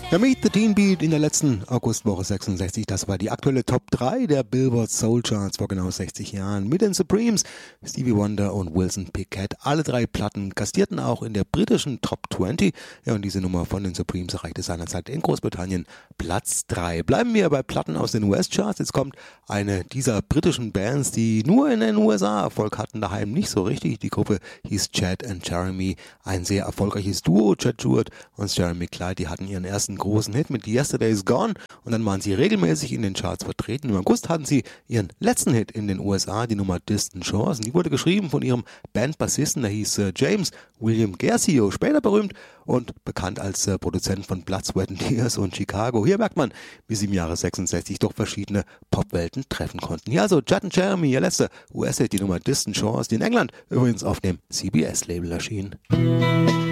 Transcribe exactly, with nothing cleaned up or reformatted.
Der Meet the Teen Beat in der letzten Augustwoche sechsundsechzig, das war die aktuelle Top drei der Billboard Soul Charts vor genau sechzig Jahren. Mit den Supremes, Stevie Wonder und Wilson Pickett. Alle drei Platten gastierten auch in der britischen Top zwanzig. Ja, und diese Nummer von den Supremes erreichte seinerzeit in Großbritannien Platz drei. Bleiben wir bei Platten aus den U S-Charts. Jetzt kommt eine dieser britischen Bands, die nur in den U S A Erfolg hatten, daheim nicht so richtig. Die Gruppe hieß Chad and Jeremy. Ein sehr erfolgreiches Duo, Chad Stewart und Jeremy Clyde. Die hatten ihren ersten großen Hit mit Yesterday's Gone und dann waren sie regelmäßig in den Charts vertreten. Im August hatten sie ihren letzten Hit in den U S A, die Nummer Distant Shores, und die wurde geschrieben von ihrem Bandbassisten, der hieß äh, James William Guercio, später berühmt und bekannt als äh, Produzent von Blood, Sweat and Tears und Chicago. Hier merkt man, wie sie im Jahre sechsundsechzig doch verschiedene Popwelten treffen konnten. Hier also Chad and Jeremy, ihr letzter U S-Hit, die Nummer Distant Shores, die in England übrigens auf dem C B S-Label erschien.